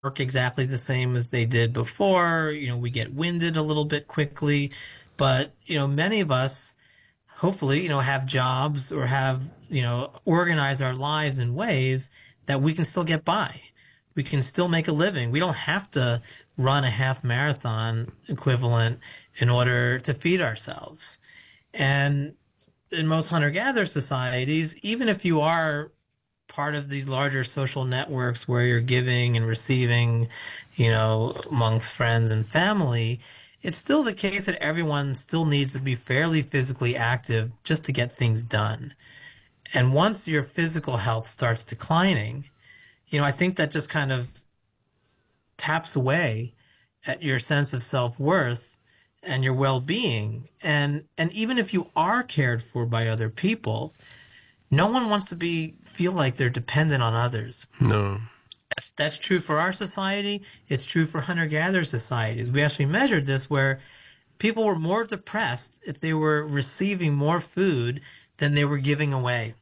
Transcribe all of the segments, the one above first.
work exactly the same as they did before. We get winded a little bit quickly, but many of us hopefully, have jobs or have, organize our lives in ways that we can still get by. We can still make a living. We don't have to run a half marathon equivalent in order to feed ourselves. And in most hunter-gatherer societies, even if you are part of these larger social networks where you're giving and receiving, amongst friends and family, it's still the case that everyone still needs to be fairly physically active just to get things done. And once your physical health starts declining, I think that just kind of taps away at your sense of self-worth and your well-being. And even if you are cared for by other people, no one wants to feel like they're dependent on others. No. That's true for our society. It's true for hunter-gatherer societies. We actually measured this where people were more depressed if they were receiving more food than they were giving away.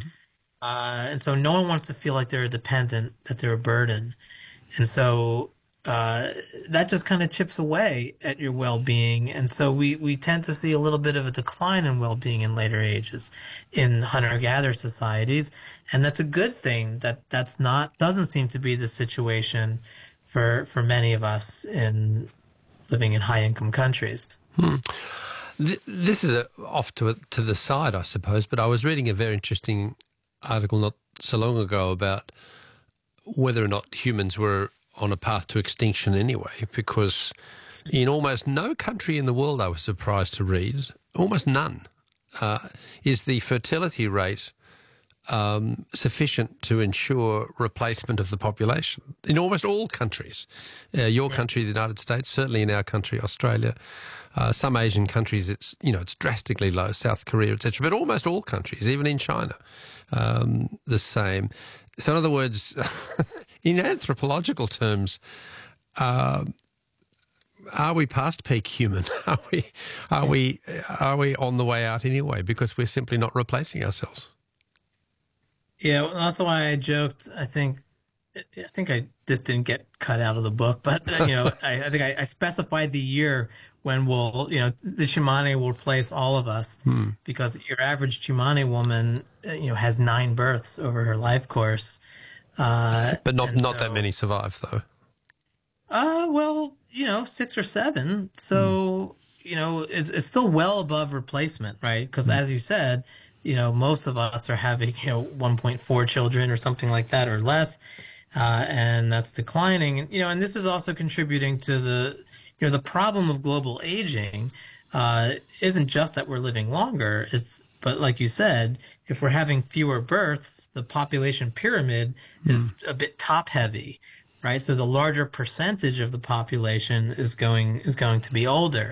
And so no one wants to feel like they're a dependent, that they're a burden. And so that just kind of chips away at your well-being. And so we tend to see a little bit of a decline in well-being in later ages in hunter-gatherer societies. And that's a good thing doesn't seem to be the situation for many of us living in high-income countries. This is off to the side, I suppose, but I was reading a very interesting article not so long ago about whether or not humans were on a path to extinction anyway, because in almost no country in the world, I was surprised to read, almost none, is the fertility rate sufficient to ensure replacement of the population. In almost all countries, your country, the United States, certainly in our country, Australia, some Asian countries, it's drastically low, South Korea, etc. But almost all countries, even in China, the same. So in other words, in anthropological terms, are we past peak human? Are we on the way out anyway? Because we're simply not replacing ourselves. Yeah, well, that's why I joked. I think I just didn't get cut out of the book, but I think I specified the year when the Tsimane will replace all of us, because your average Tsimane woman, has 9 births over her life course. But not that many survive, though. Well, 6 or 7. So, it's still well above replacement, right? Because as you said, most of us are having, 1.4 children or something like that or less. And that's declining. And this is also contributing to the problem of global aging, isn't just that we're living longer. But like you said, if we're having fewer births, the population pyramid is a bit top heavy, right? So the larger percentage of the population is going to be older.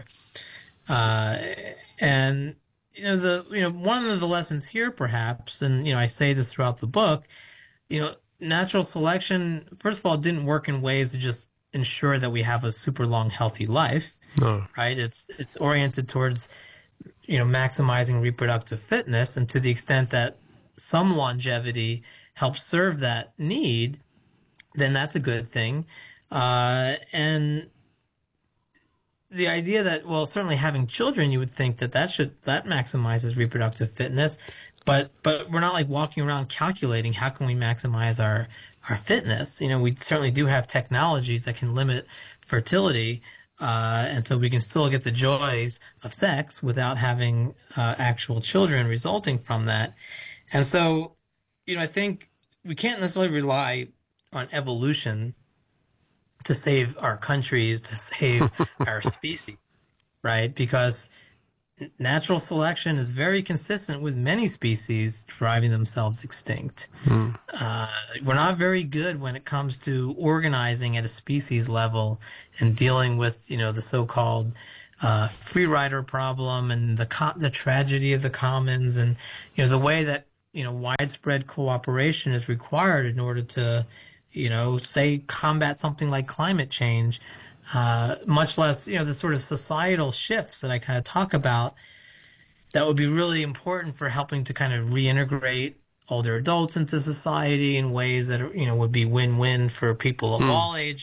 And one of the lessons here perhaps, and I say this throughout the book, natural selection, first of all, didn't work in ways to just ensure that we have a super long healthy life. No. Right? It's oriented towards maximizing reproductive fitness, and to the extent that some longevity helps serve that need, then that's a good thing. And the idea that, well, certainly having children, you would think that maximizes reproductive fitness, but we're not like walking around calculating how can we maximize our fitness. We certainly do have technologies that can limit fertility, and so we can still get the joys of sex without having actual children resulting from that. And so, I think we can't necessarily rely on evolution to save our countries, to save our species, right? Because natural selection is very consistent with many species driving themselves extinct. We're not very good when it comes to organizing at a species level and dealing with, the so-called free rider problem and the tragedy of the commons, and, the way that, widespread cooperation is required in order to, say, combat something like climate change, much less, the sort of societal shifts that I kind of talk about that would be really important for helping to kind of reintegrate older adults into society in ways that, would be win-win for people of all ages.